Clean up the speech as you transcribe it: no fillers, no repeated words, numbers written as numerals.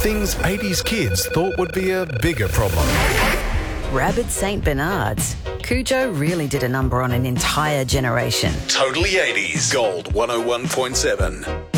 things 80s kids thought would be a bigger problem. Rabid St. Bernards. Cujo really did a number on an entire generation. Totally 80s. Gold 101.7.